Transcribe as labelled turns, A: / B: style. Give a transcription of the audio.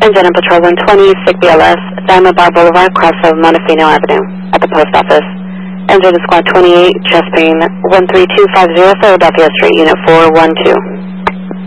A: Lieutenant Patrol 120, SIG BLS, Diamond Bar Boulevard, cross of Montefino Avenue, at the post office. Enter the Squad 28, chest pain 13250 Philadelphia Street, Unit 412.